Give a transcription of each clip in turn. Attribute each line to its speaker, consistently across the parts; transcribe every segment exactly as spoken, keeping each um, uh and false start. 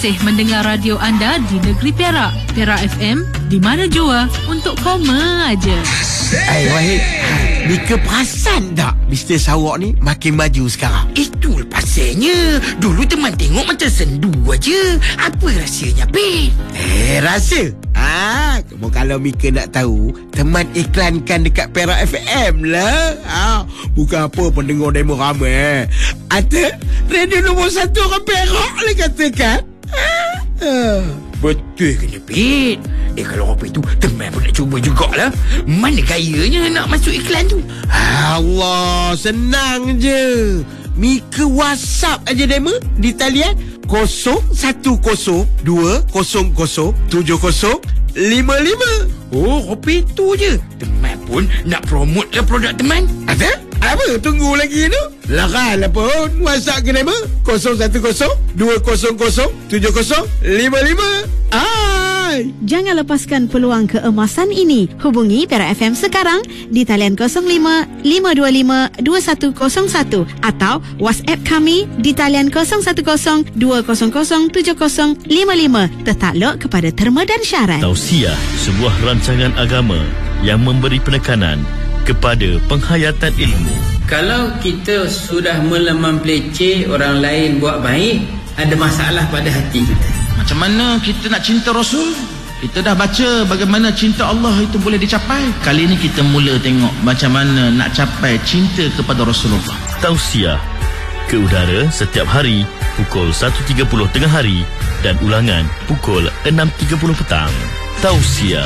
Speaker 1: kasih mendengar radio anda di negeri Perak. Perak F M, di mana jua untuk koma aja.
Speaker 2: Hai Wahid, Mika perasan tak bisnes awak ni makin maju sekarang?
Speaker 3: Itu pasalnya. Dulu teman tengok macam sendu aja. Apa rahsianya, Pin?
Speaker 2: Eh, rahsia? Ah, kamu kalau Mika nak tahu, teman iklankan dekat Perak F M lah. Ah, bukan apa pendengar demo ramai. Ada radio nombor satu orang Perak lah katakan. Ah, ah.
Speaker 3: Betul ke ni, Pin? Eh, kalau apa itu, teman pun nak cuba jugalah. Mana gayanya nak masuk iklan tu?
Speaker 2: Allah, senang je. Mika WhatsApp aja demo di talian kosong satu kosong dua kosong kosong tujuh kosong lima lima.
Speaker 3: Oh, apa itu je. Teman pun nak promote lah produk teman.
Speaker 2: Ada? Apa? Tunggu lagi tu. Larat lah pun. WhatsApp ke nama kosong satu kosong dua kosong kosong tujuh kosong lima lima. Hai.
Speaker 4: Jangan lepaskan peluang keemasan ini. Hubungi Perak F M sekarang di talian kosong lima lima dua lima dua satu kosong satu atau WhatsApp kami di talian kosong satu kosong dua kosong kosong tujuh kosong lima lima. Tertakluk kepada terma dan syarat.
Speaker 5: Tausiah, sebuah rancangan agama yang memberi penekanan kepada penghayatan ilmu.
Speaker 6: Kalau kita sudah melemah peleceh orang lain buat baik, ada masalah pada hati kita.
Speaker 7: Macam mana kita nak cinta Rasul? Kita dah baca bagaimana cinta Allah itu boleh dicapai. Kali ini kita mula tengok macam mana nak capai cinta kepada Rasulullah.
Speaker 5: Tausiah ke udara setiap hari pukul satu tiga puluh tengah hari dan ulangan pukul enam tiga puluh petang. Tausiah.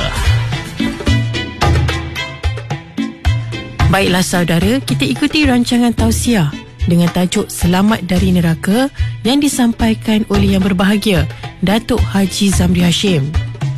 Speaker 8: Baiklah saudara, kita ikuti rancangan Tausiah dengan tajuk Selamat dari Neraka yang disampaikan oleh yang berbahagia Datuk Haji Zamri Hashim.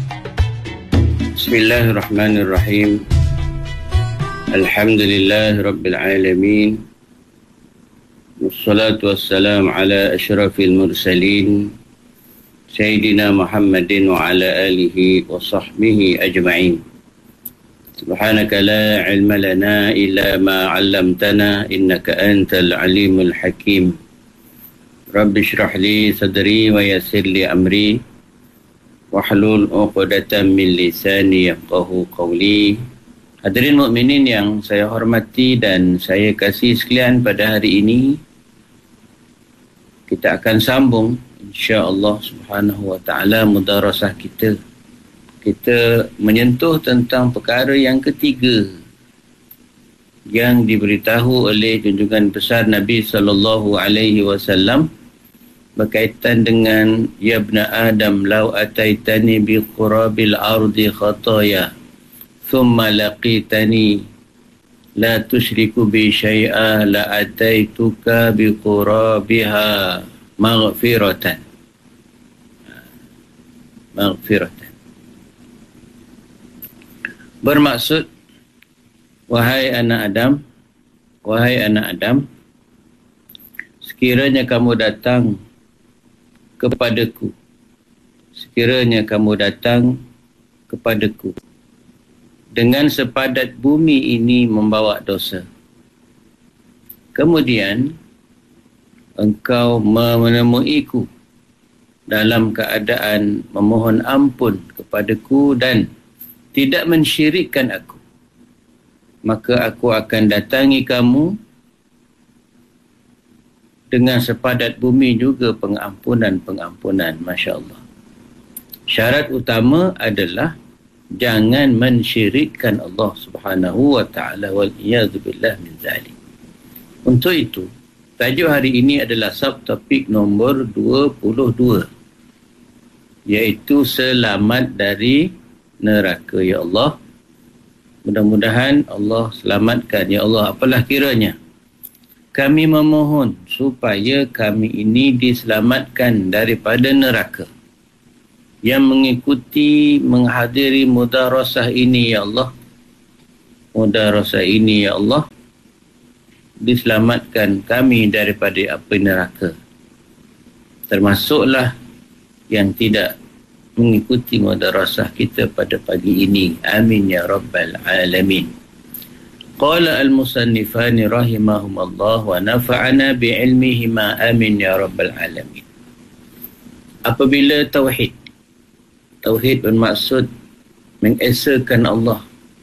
Speaker 9: Bismillahirrahmanirrahim. Alhamdulillah Rabbil Alamin. Wassalatu wassalamu ala ashrafil mursalin Sayyidina Muhammadin wa ala alihi wa sahbihi ajma'in. Subhanaka la ilma lana illa ma 'allamtana innaka antal alimul hakim. Rabbi shrah li sadri wa yassir li amri wahlul 'uqdatam min lisani yafqahu qawli. Hadirin mukminin yang saya hormati dan saya kasih sekalian, pada hari ini kita akan sambung insya-Allah subhanahu wa ta'ala mudarasah kita. Kita menyentuh tentang perkara yang ketiga yang diberitahu oleh junjungan besar Nabi sallallahu alaihi wasallam berkaitan dengan ya ibna Adam law ataitani bi qurabil ardi khataya thumma laqitani la tusyriku bi syai'a la ataituka bi qurabiha maghfiratan maghfiratan. Bermaksud, wahai anak Adam, wahai anak Adam, sekiranya kamu datang kepadaku, sekiranya kamu datang kepadaku dengan sepadat bumi ini membawa dosa, kemudian engkau menemuiku dalam keadaan memohon ampun kepadaku dan tidak mensyirikkan aku, maka aku akan datangi kamu dengan sepadat bumi juga pengampunan-pengampunan. Masya Allah. Syarat utama adalah jangan mensyirikkan Allah subhanahu wa ta'ala, wal iyadhu billah min zalik. Untuk itu, tajuk hari ini adalah subtopik nombor dua puluh dua, iaitu selamat dari neraka. Ya Allah, mudah-mudahan Allah selamatkan. Ya Allah, apalah kiranya kami memohon supaya kami ini diselamatkan daripada neraka. Yang mengikuti, menghadiri mudarasah ini, ya Allah, mudarasah ini, ya Allah, diselamatkan kami daripada api neraka. Termasuklah yang tidak mengikuti madrasah kita pada pagi ini. Amin ya rabbal alamin. Qala al-musannifani rahimahumullah wa nafa'ana bi'ilmihima. Amin ya rabbal alamin. apabila tauhid tauhid bermaksud mengesakan Allah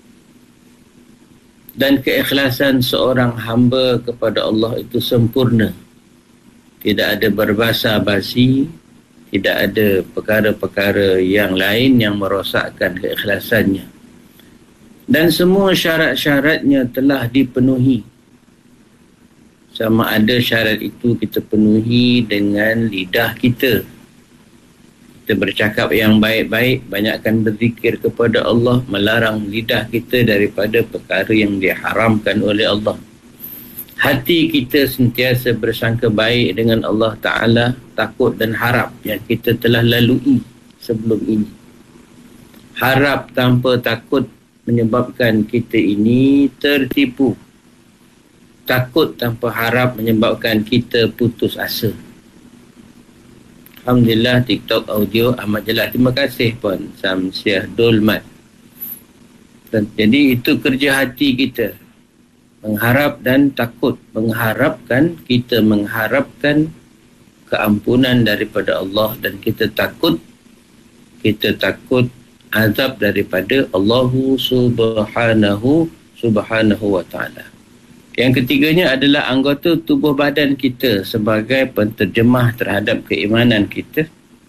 Speaker 9: dan keikhlasan seorang hamba kepada Allah itu sempurna, tidak ada berbasa-basi, tidak ada perkara-perkara yang lain yang merosakkan keikhlasannya, dan semua syarat-syaratnya telah dipenuhi. Sama ada syarat itu kita penuhi dengan lidah kita, kita bercakap yang baik-baik, banyakkan berzikir kepada Allah, melarang lidah kita daripada perkara yang diharamkan oleh Allah. Hati kita sentiasa bersangka baik dengan Allah Ta'ala, takut dan harap yang kita telah lalui sebelum ini. Harap tanpa takut menyebabkan kita ini tertipu. Takut tanpa harap menyebabkan kita putus asa. Alhamdulillah, TikTok audio amat jelas. Terima kasih Puan Samsiah Dolmat. Jadi itu kerja hati kita, mengharap dan takut. Mengharapkan, kita mengharapkan keampunan daripada Allah, dan kita takut, kita takut azab daripada Allah subhanahu subhanahu wa ta'ala. Yang ketiganya adalah anggota tubuh badan kita sebagai penterjemah terhadap keimanan kita,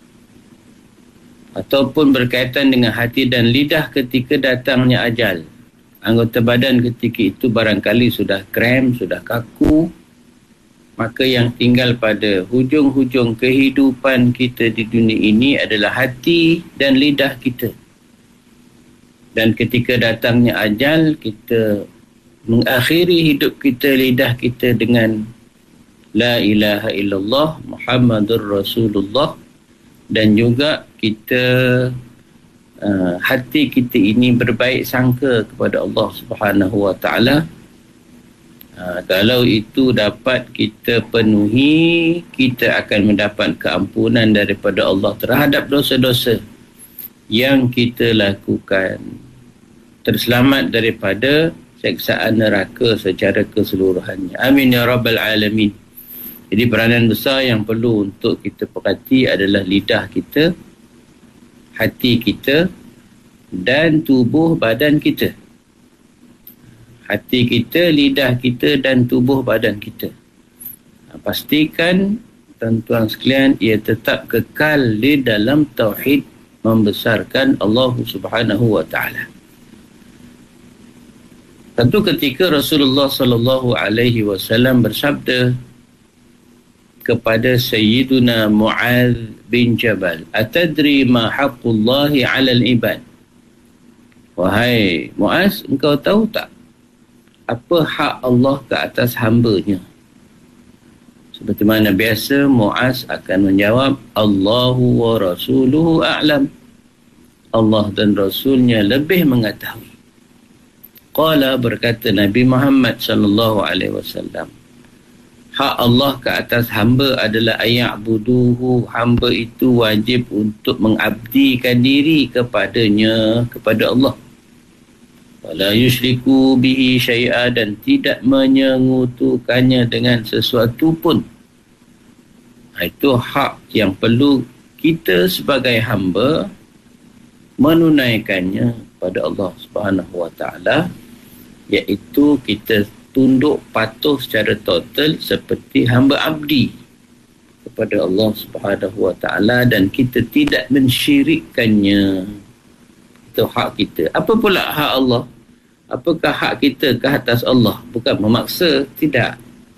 Speaker 9: ataupun berkaitan dengan hati dan lidah ketika datangnya ajal. Anggota badan ketika itu barangkali sudah krem, sudah kaku, maka yang tinggal pada hujung-hujung kehidupan kita di dunia ini adalah hati dan lidah kita. Dan ketika datangnya ajal, kita mengakhiri hidup kita, lidah kita dengan La ilaha illallah Muhammadur Rasulullah, dan juga kita uh, hati kita ini berbaik sangka kepada Allah Subhanahu wa ta'ala. Uh, kalau itu dapat kita penuhi, kita akan mendapat keampunan daripada Allah terhadap dosa-dosa yang kita lakukan, terselamat daripada seksaan neraka secara keseluruhannya. Amin ya rabbal alamin. Jadi peranan besar yang perlu untuk kita perhati adalah lidah kita, hati kita dan tubuh badan kita. Hati kita, lidah kita dan tubuh badan kita. Pastikan tuan-tuan sekalian ia tetap kekal di dalam tauhid, membesarkan Allah Subhanahu wa ta'ala. Tentu ketika Rasulullah sallallahu alaihi wasallam bersabda kepada Sayyiduna Mu'adz bin Jabal, "Atadri ma haqqullahi 'alal ibad?" Wahai Mu'adz, engkau tahu tak apa hak Allah ke atas hamba-Nya? Seperti mana biasa, Mu'adz akan menjawab, "Allahu wa rasuluhu a'lam." Allah dan Rasulnya lebih mengetahui. Qala, berkata Nabi Muhammad sallallahu alaihi wasallam, hak Allah ke atas hamba adalah aya'buduhu, hamba itu wajib untuk mengabdikan diri kepadanya, kepada Allah. Wala yusyriku bihi syai'a, dan tidak menyengutukannya dengan sesuatu pun. Itu hak yang perlu kita sebagai hamba menunaikannya pada Allah Subhanahu wa ta'ala, iaitu kita tunduk patuh secara total seperti hamba abdi kepada Allah Subhanahu wa ta'ala, dan kita tidak mensyirikkannya. Itu hak kita. Apa pula hak Allah? Apakah hak kita ke atas Allah? Bukan memaksa, tidak.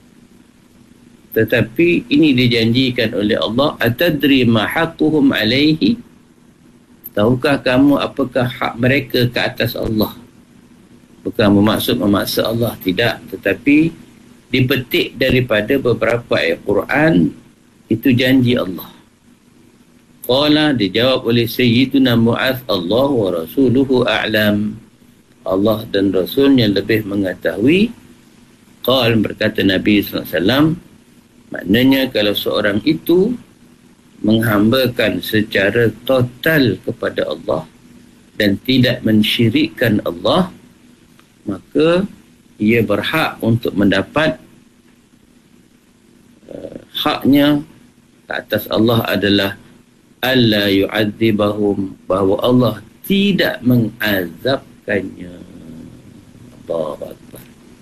Speaker 9: Tetapi ini dijanjikan oleh Allah, atadri ma haqquhum alaihi? Tahukah kamu apakah hak mereka ke atas Allah? Bukan bermaksud memaksa Allah, tidak. Tetapi dipetik daripada beberapa ayat Quran, itu janji Allah. Qala, dijawab oleh Sayyiduna Mu'adz, Allah wa rasuluhu a'lam. Allah dan Rasulnya lebih mengetahui. Qala, berkata Nabi sallallahu alaihi wasallam, maknanya kalau seorang itu menghambakan secara total kepada Allah dan tidak mensyirikkan Allah, maka ia berhak untuk mendapat uh, haknya ke atas Allah adalah alla yu'adzibahum, bahawa Allah tidak mengazabkannya. Allahu Akbar.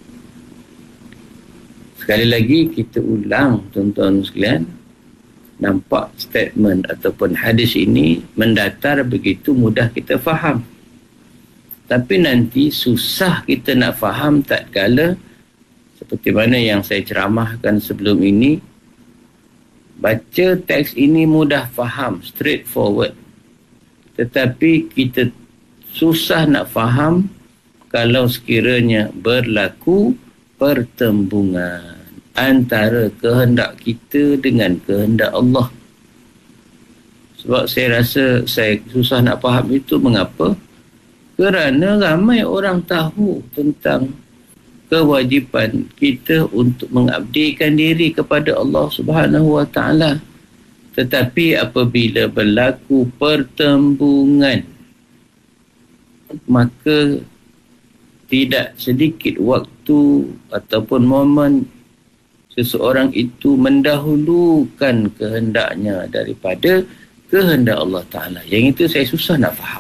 Speaker 9: Sekali lagi kita ulang, tuan-tuan sekalian. Nampak statement ataupun hadis ini mendatar begitu mudah kita faham. Tapi nanti susah kita nak faham tak kala seperti mana yang saya ceramahkan sebelum ini. Baca teks ini mudah faham, straightforward. Tetapi kita susah nak faham kalau sekiranya berlaku pertembungan antara kehendak kita dengan kehendak Allah. Sebab saya rasa saya susah nak faham itu. Mengapa? Kerana ramai orang tahu tentang kewajipan kita untuk mengabdikan diri kepada Allah Subhanahu Wa Taala. Tetapi apabila berlaku pertembungan, maka tidak sedikit waktu ataupun momen seseorang itu mendahulukan kehendaknya daripada kehendak Allah Ta'ala. Yang itu saya susah nak faham.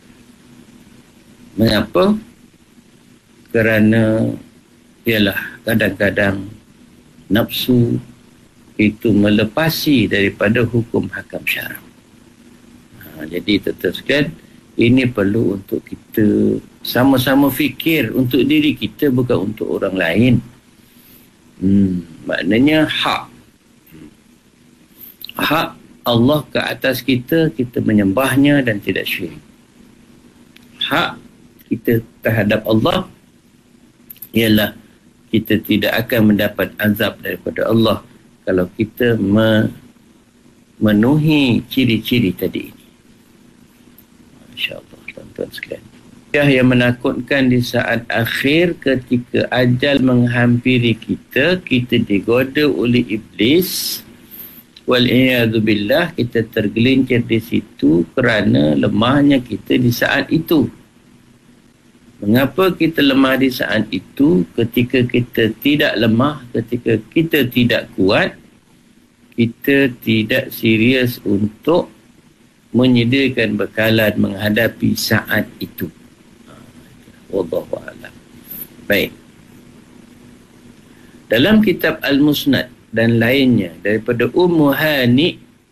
Speaker 9: Mengapa? Kerana ialah kadang-kadang nafsu itu melepasi daripada hukum hakam syarak. Ha, jadi tetap ini perlu untuk kita sama-sama fikir untuk diri kita, bukan untuk orang lain. Hmm, maknanya hak. Hak Allah ke atas kita, kita menyembahnya dan tidak syirik. Hak kita terhadap Allah ialah kita tidak akan mendapat azab daripada Allah kalau kita memenuhi ciri-ciri tadi ini. InsyaAllah, tuan-tuan sekalian. Yang menakutkan di saat akhir ketika ajal menghampiri kita, kita digoda oleh iblis. Wal'iyadzubillah, kita tergelincir di situ kerana lemahnya kita di saat itu. Mengapa kita lemah di saat itu? Ketika kita tidak lemah, ketika kita tidak kuat, kita tidak serius untuk menyediakan bekalan menghadapi saat itu. Wallahu a'lam. Baik. Dalam kitab Al-Musnad dan lainnya daripada Ummu Hani,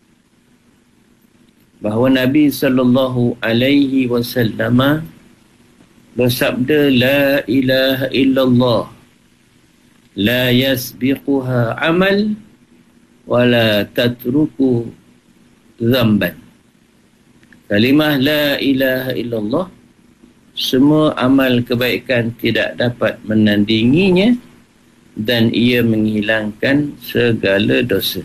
Speaker 9: bahawa Nabi sallallahu alaihi wasallam bersabda, la ilaha illallah la yasbiquha amal wa la tatruku zamban. Kalimah la ilaha illallah, semua amal kebaikan tidak dapat menandinginya dan ia menghilangkan segala dosa.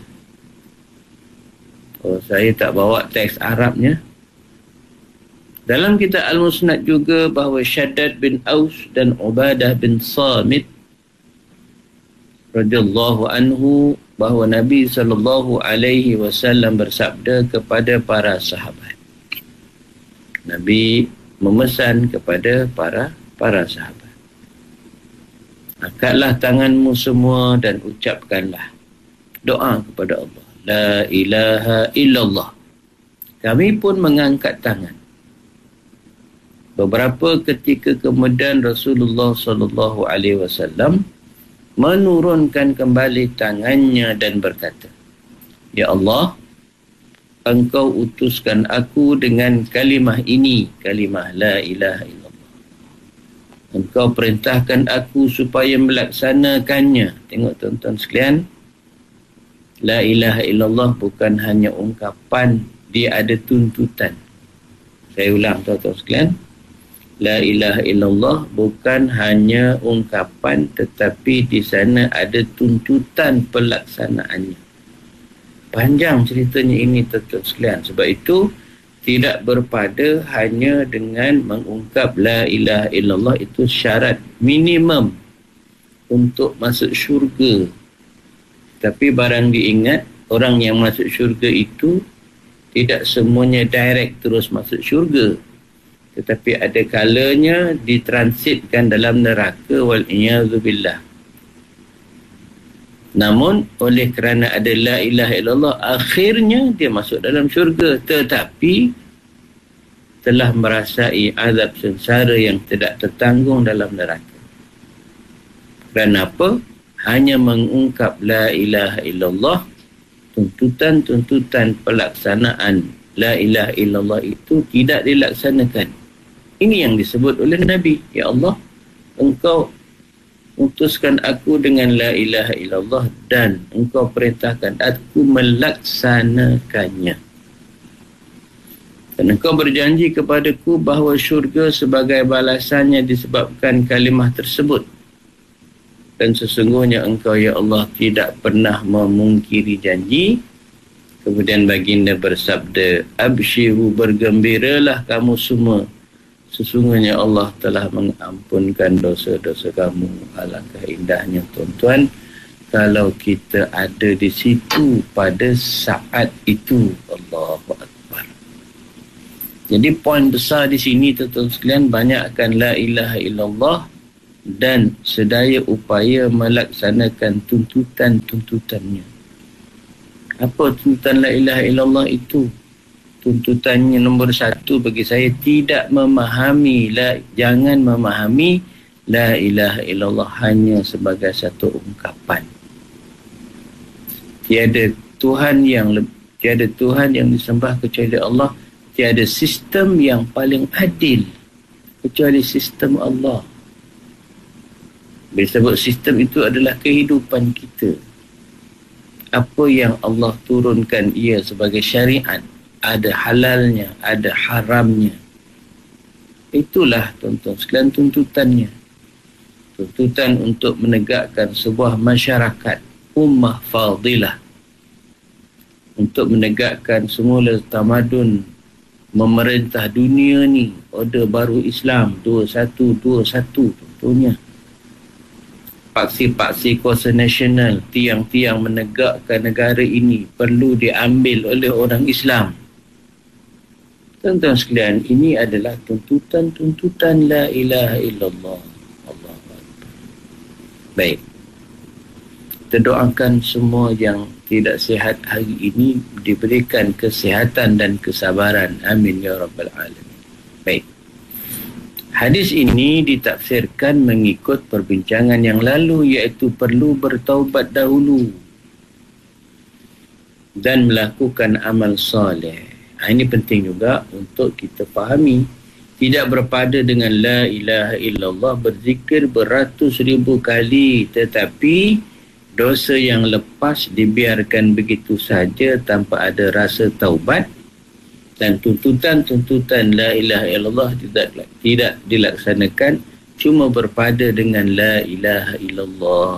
Speaker 9: Oh, saya tak bawa teks Arabnya. Dalam kitab Al-Musnad juga bahawa Shaddad bin Aus dan Ubadah bin Samit radhiyallahu anhu, bahawa Nabi sallallahu alaihi wasallam bersabda kepada para sahabat. Nabi memesan kepada para para sahabat, angkatlah tanganmu semua dan ucapkanlah doa kepada Allah, la ilaha illallah. Kami pun mengangkat tangan. Beberapa ketika kemudian Rasulullah sallallahu alaihi wasallam menurunkan kembali tangannya dan berkata, ya Allah, Engkau utuskan aku dengan kalimah ini, kalimah la ilaha illallah. Engkau perintahkan aku supaya melaksanakannya. Tengok tuan-tuan sekalian, la ilaha illallah bukan hanya ungkapan, dia ada tuntutan. Saya ulang tuan-tuan sekalian, la ilaha illallah bukan hanya ungkapan, tetapi di sana ada tuntutan pelaksanaannya. Panjang ceritanya ini tuan-tuan sekalian. Sebab itu tidak berpada hanya dengan mengungkap la ilaha illallah, itu syarat minimum untuk masuk syurga. Tapi barang diingat, orang yang masuk syurga itu tidak semuanya direct terus masuk syurga, tetapi ada kalanya ditransitkan dalam neraka, wal iyadzubillah. Namun oleh kerana ada la ilaha illallah, akhirnya dia masuk dalam syurga, tetapi telah merasai azab sengsara yang tidak tertanggung dalam neraka. Kerana apa? Hanya mengungkap la ilaha illallah, tuntutan-tuntutan pelaksanaan la ilaha illallah itu tidak dilaksanakan. Ini yang disebut oleh Nabi, ya Allah, engkau utuskan aku dengan la ilaha illallah dan engkau perintahkan aku melaksanakannya. Dan engkau berjanji kepadaku bahawa syurga sebagai balasannya disebabkan kalimah tersebut. Dan sesungguhnya engkau, ya Allah, tidak pernah memungkiri janji. Kemudian baginda bersabda, abshiru, bergembiralah kamu semua, sesungguhnya Allah telah mengampunkan dosa-dosa kamu. Alangkah indahnya, tuan-tuan, kalau kita ada di situ pada saat itu. Allahu Akbar. Jadi poin besar di sini, tuan-tuan sekalian, banyakkan la ilaha illallah dan sedaya upaya melaksanakan tuntutan-tuntutannya. Apa tuntutan la ilaha illallah itu? Tuntutannya nombor satu bagi saya, tidak memahami la, jangan memahami la ilaha illallah hanya sebagai satu ungkapan. Tiada Tuhan yang tiada Tuhan yang disembah kecuali Allah. Tiada sistem yang paling adil kecuali sistem Allah. Bila sebut sistem itu adalah kehidupan kita. Apa yang Allah turunkan ia sebagai syariat, ada halalnya, ada haramnya. Itulah, tuan-tuan sekalian, tuntutannya. Tuntutan untuk menegakkan sebuah masyarakat ummah fadilah, untuk menegakkan semula tamadun memerintah dunia ni, order baru Islam dua satu dua satu, tentunya paksi-paksi kuasa nasional, tiang-tiang menegakkan negara ini perlu diambil oleh orang Islam. Tuan-tuan sekalian, ini adalah tuntutan-tuntutan la ilaha illallah. Allah Akbar. Baik, kita doakan semua yang tidak sihat hari ini diberikan kesihatan dan kesabaran. Amin ya rabbal alamin. Baik, hadis ini ditafsirkan mengikut perbincangan yang lalu, iaitu perlu bertaubat dahulu dan melakukan amal soleh. Ini penting juga untuk kita fahami. Tidak berpada dengan la ilaha illallah, berzikir beratus ribu kali, tetapi dosa yang lepas dibiarkan begitu saja tanpa ada rasa taubat, dan tuntutan-tuntutan la ilaha illallah tidak, tidak dilaksanakan, cuma berpada dengan la ilaha illallah.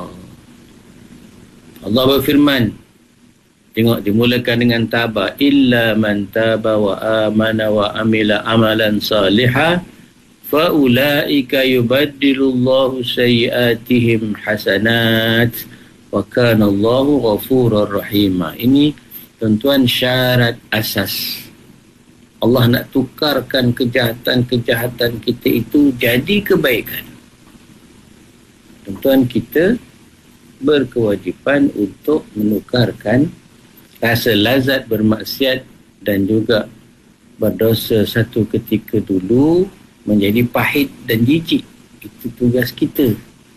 Speaker 9: Allah berfirman, tengok, dimulakan dengan taba, illa man taba wa amana wa amila amalan salihah fa ulaika yubaddilullahu sayyiatihim hasanat wa kana Allahu ghafurur rahim. Ini tuan-tuan syarat asas. Allah nak tukarkan kejahatan-kejahatan kita itu jadi kebaikan. Tuan-tuan, kita berkewajipan untuk menukarkan rasa lazat bermaksiat dan juga berdosa satu ketika dulu menjadi pahit dan jijik. Itu tugas kita.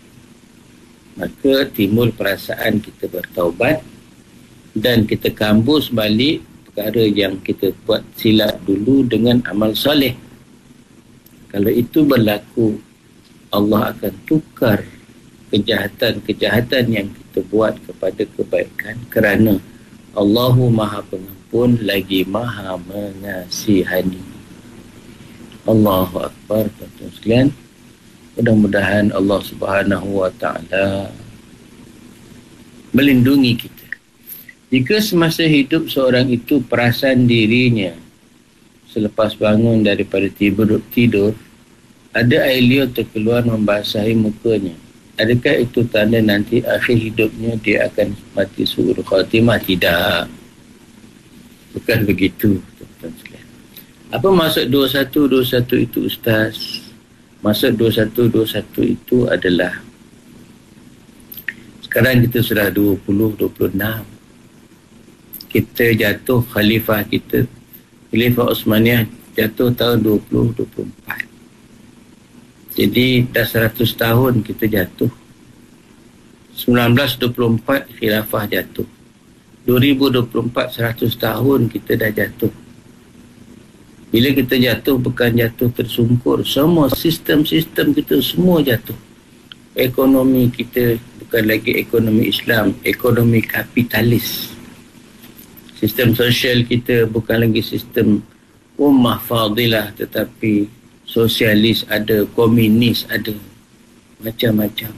Speaker 9: Maka timbul perasaan kita bertaubat dan kita kambus balik perkara yang kita buat silap dulu dengan amal soleh. Kalau itu berlaku, Allah akan tukar kejahatan-kejahatan yang kita buat kepada kebaikan, kerana Allahu Maha Pengampun lagi Maha Mengasihani. Allahu Akbar, tuan-tuan sekalian. Mudah-mudahan Allah Subhanahu wa taala melindungi kita. Jika semasa hidup seorang itu perasan dirinya selepas bangun daripada tidur, tidur ada air liur terkeluar membasahi mukanya, adakah itu tanda nanti akhir hidupnya dia akan mati su'ul khatimah? Tidak. Bukan begitu, tuan-tuan sekalian. Apa maksud dua satu dua satu itu, Ustaz? Maksud dua satu dua satu itu adalah Sekarang kita sudah dua puluh dua puluh enam. Kita jatuh khalifah kita, Khalifah Osmaniyah jatuh tahun dua puluh dua puluh empat. Jadi dah seratus tahun kita jatuh. sembilan belas dua puluh empat khilafah jatuh. dua ribu dua puluh empat seratus tahun kita dah jatuh. Bila kita jatuh bukan jatuh tersungkur, semua sistem-sistem kita semua jatuh. Ekonomi kita bukan lagi ekonomi Islam, ekonomi kapitalis. Sistem sosial kita bukan lagi sistem ummah fadilah, tetapi sosialis ada, komunis ada, macam-macam.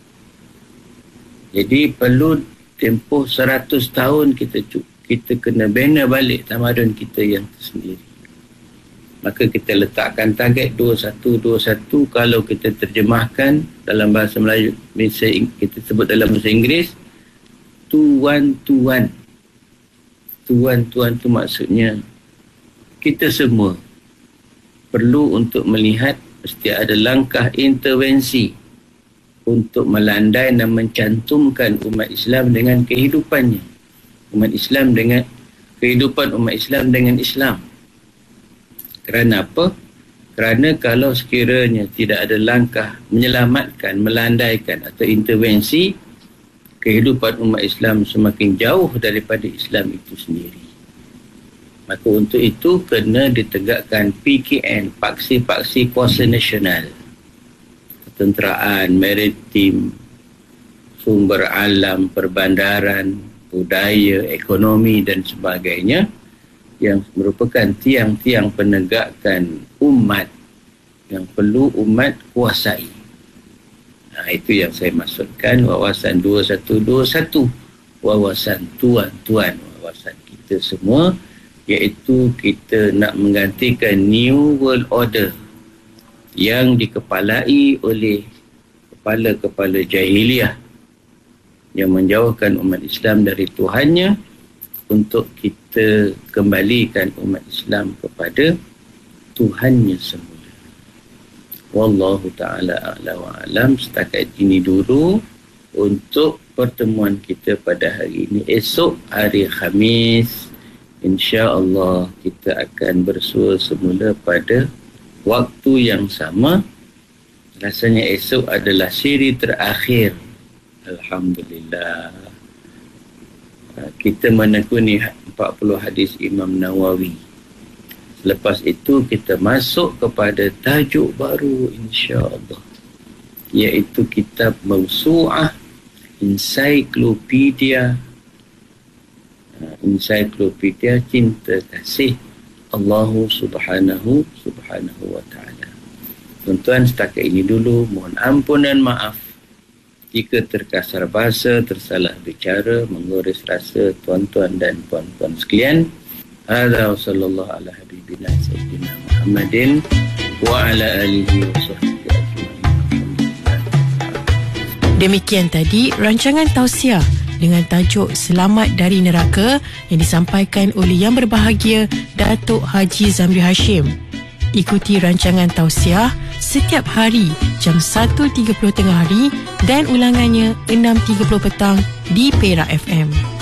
Speaker 9: Jadi perlu tempoh seratus tahun kita kita kena bina balik tamadun kita yang tersendiri. Maka kita letakkan target dua satu dua satu. Kalau kita terjemahkan dalam bahasa Melayu, kita sebut dalam bahasa Inggeris, tuan-tuan. Tuan-tuan tu maksudnya kita semua perlu untuk melihat mesti ada langkah intervensi untuk melandai dan mencantumkan umat Islam dengan kehidupannya. Umat Islam dengan kehidupan umat Islam dengan Islam. Kerana apa? Kerana kalau sekiranya tidak ada langkah menyelamatkan, melandaikan atau intervensi, kehidupan umat Islam semakin jauh daripada Islam itu sendiri. Maka untuk itu kena ditegakkan P K N, paksi-paksi kuasa nasional, ketenteraan, maritim, sumber alam, perbandaran, budaya, ekonomi dan sebagainya, yang merupakan tiang-tiang penegakan umat yang perlu umat kuasai. Nah, itu yang saya maksudkan wawasan dua satu dua satu, wawasan tuan-tuan, wawasan kita semua, iaitu kita nak menggantikan New World Order yang dikepalai oleh kepala-kepala jahiliah yang menjauhkan umat Islam dari Tuhannya, untuk kita kembalikan umat Islam kepada Tuhannya semula. Wallahu ta'ala a'la wa alam. Setakat ini dulu untuk pertemuan kita pada hari ini. Esok hari Khamis, insya-Allah kita akan bersua semula pada waktu yang sama. Rasanya esok adalah siri terakhir. Alhamdulillah. Kita menekuni empat puluh hadis Imam Nawawi. Selepas itu kita masuk kepada tajuk baru insya-Allah, iaitu kitab Mawsu'ah, ensiklopedia ensiklopedia cinta kasih Allah Subhanahu Subhanahu wa taala. Tuan-tuan, setakat ini dulu, mohon ampun dan maaf jika terkasar bahasa, tersalah bicara, menguris rasa tuan-tuan dan puan-puan sekalian. Hadza wa sallallahu ala habibina sayyidina Muhammadin wa ala alihi wa sahbihi ajma'in.
Speaker 8: Demikian tadi rancangan tausiah dengan tajuk Selamat dari Neraka yang disampaikan oleh Yang Berbahagia Datuk Haji Zamri Hashim. Ikuti rancangan tausiah setiap hari jam satu tiga puluh tengah hari dan ulangannya enam tiga puluh petang di Perak F M.